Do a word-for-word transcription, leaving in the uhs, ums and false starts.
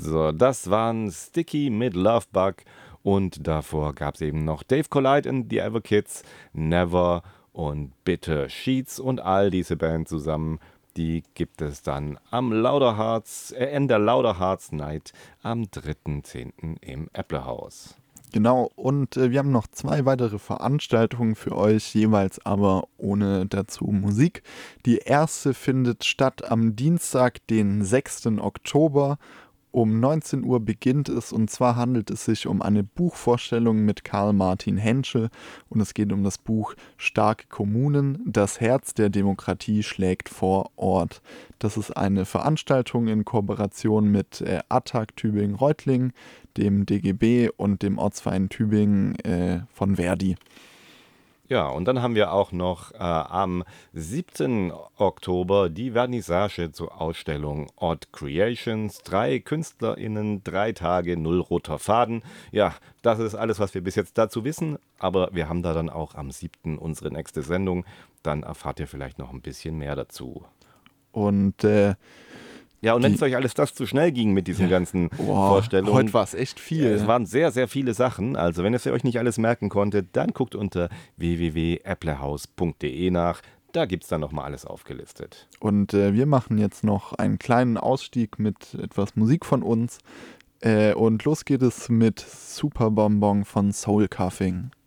Also, das waren Sticky mit Love Bug und davor gab es eben noch Dave Collide and the Advocates, Never und Bitter Sheets und all diese Bands zusammen. Die gibt es dann am Louder Hearts, äh, in der Louder Hearts Night am dritten zehnten im Äpplehaus. Genau, und äh, wir haben noch zwei weitere Veranstaltungen für euch, jeweils aber ohne dazu Musik. Die erste findet statt am Dienstag, den sechsten Oktober. Um neunzehn Uhr beginnt es, und zwar handelt es sich um eine Buchvorstellung mit Karl Martin Henschel und es geht um das Buch Starke Kommunen, das Herz der Demokratie schlägt vor Ort. Das ist eine Veranstaltung in Kooperation mit äh, Attac Tübingen-Reutlingen, dem D G B und dem Ortsverein Tübingen äh, von Verdi. Ja, und dann haben wir auch noch äh, am siebten Oktober die Vernissage zur Ausstellung Odd Creations. Drei KünstlerInnen, drei Tage, null roter Faden. Ja, das ist alles, was wir bis jetzt dazu wissen. Aber wir haben da dann auch am siebten unsere nächste Sendung. Dann erfahrt ihr vielleicht noch ein bisschen mehr dazu. Und äh, Ja, und wenn die, es euch alles das zu schnell ging mit diesen ganzen boah, Vorstellungen. heute war es echt viel. Ja, es waren sehr, sehr viele Sachen. Also wenn ihr euch nicht alles merken konntet, dann guckt unter w w w punkt äpplehaus punkt d e nach. Da gibt es dann nochmal alles aufgelistet. Und äh, wir machen jetzt noch einen kleinen Ausstieg mit etwas Musik von uns. Äh, und los geht es mit Super Bonbon von Soul Cuffing.